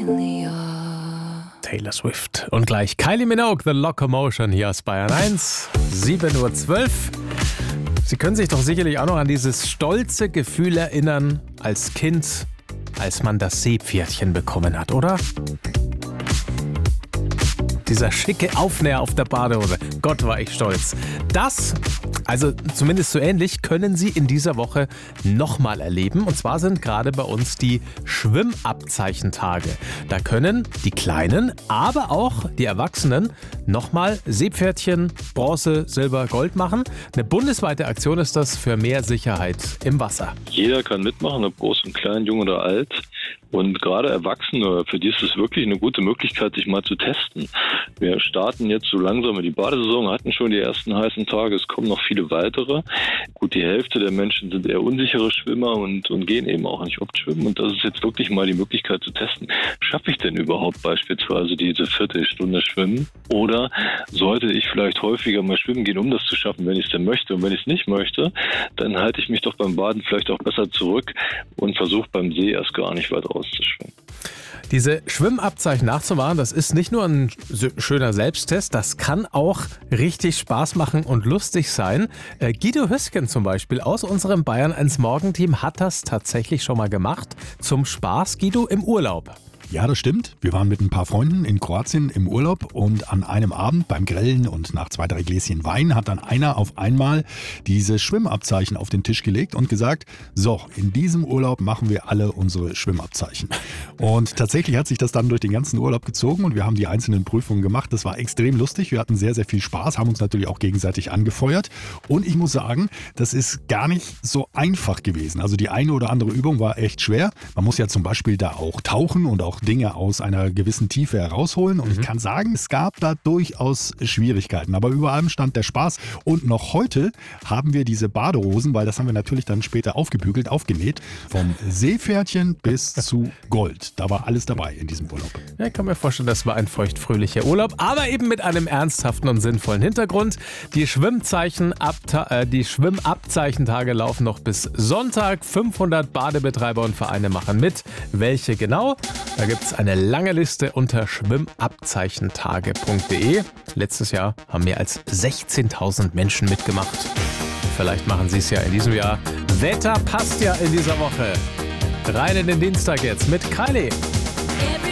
Taylor Swift. Und gleich Kylie Minogue, The Locomotion hier aus Bayern 1, 7:12 Uhr. Sie können sich doch sicherlich auch noch an dieses stolze Gefühl erinnern als Kind, als man das Seepferdchen bekommen hat, oder? Dieser schicke Aufnäher auf der Badehose. Gott, war ich stolz. Das, also zumindest so ähnlich, können Sie in dieser Woche nochmal erleben. Und zwar sind gerade bei uns die Schwimmabzeichentage. Da können die Kleinen, aber auch die Erwachsenen nochmal Seepferdchen, Bronze, Silber, Gold machen. Eine bundesweite Aktion ist das für mehr Sicherheit im Wasser. Jeder kann mitmachen, ob groß und klein, jung oder alt. Und gerade Erwachsene, für die ist es wirklich eine gute Möglichkeit, sich mal zu testen. Wir starten jetzt so langsam in die Badesaison, hatten schon die ersten heißen Tage, es kommen noch viele weitere. Gut, die Hälfte der Menschen sind eher unsichere Schwimmer und gehen eben auch nicht oft schwimmen. Und das ist jetzt wirklich mal die Möglichkeit zu testen. Schaffe ich denn überhaupt beispielsweise diese Viertelstunde Schwimmen? Oder sollte ich vielleicht häufiger mal schwimmen gehen, um das zu schaffen, wenn ich es denn möchte? Und wenn ich es nicht möchte, dann halte ich mich doch beim Baden vielleicht auch besser zurück und versuche beim See erst gar nicht weit auszuschwimmen. Diese Schwimmabzeichen nachzumachen, das ist nicht nur ein schöner Selbsttest, das kann auch richtig Spaß machen und lustig sein. Guido Hösken zum Beispiel aus unserem Bayern 1 Morgenteam hat das tatsächlich schon mal gemacht. Zum Spaß, Guido, im Urlaub. Ja, das stimmt. Wir waren mit ein paar Freunden in Kroatien im Urlaub und an einem Abend beim Grillen und nach 2, 3 Gläschen Wein hat dann einer auf einmal diese Schwimmabzeichen auf den Tisch gelegt und gesagt, so, in diesem Urlaub machen wir alle unsere Schwimmabzeichen. Und tatsächlich hat sich das dann durch den ganzen Urlaub gezogen und wir haben die einzelnen Prüfungen gemacht. Das war extrem lustig. Wir hatten sehr, sehr viel Spaß, haben uns natürlich auch gegenseitig angefeuert. Und ich muss sagen, das ist gar nicht so einfach gewesen. Also die eine oder andere Übung war echt schwer. Man muss ja zum Beispiel da auch tauchen und auch Dinge aus einer gewissen Tiefe herausholen. Und ich kann sagen, es gab da durchaus Schwierigkeiten. Aber über allem stand der Spaß. Und noch heute haben wir diese Badehosen, weil das haben wir natürlich dann später aufgebügelt, aufgenäht. Vom Seepferdchen bis zu Gold. Da war alles dabei in diesem Urlaub. Ja, ich kann mir vorstellen, das war ein feuchtfröhlicher Urlaub, aber eben mit einem ernsthaften und sinnvollen Hintergrund. Die Schwimmabzeichentage laufen noch bis Sonntag. 500 Badebetreiber und Vereine machen mit. Welche genau? Da gibt es eine lange Liste unter schwimmabzeichentage.de. Letztes Jahr haben mehr als 16.000 Menschen mitgemacht. Vielleicht machen sie es ja in diesem Jahr. Wetter passt ja in dieser Woche. Rein in den Dienstag jetzt mit Kylie.